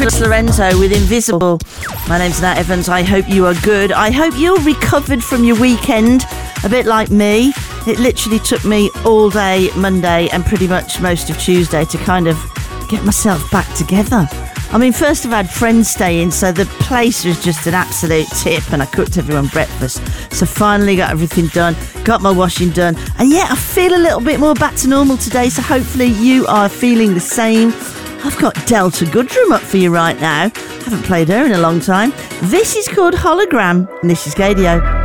Chris Lorenzo with Invisible. My name's Nat Evans. I hope you are good. I hope you're recovered from your weekend, a bit like me. It literally took me all day Monday and pretty much most of Tuesday to kind of get myself back together. I mean, first I've had friends staying, so the place was just an absolute tip, and I cooked everyone breakfast. So finally got everything done, got my washing done, and yeah, I feel a little bit more back to normal today, so hopefully you are feeling the same. I've got Delta Goodrum up for you right now. Haven't played her in a long time. This is called Hologram, and this is Gadio.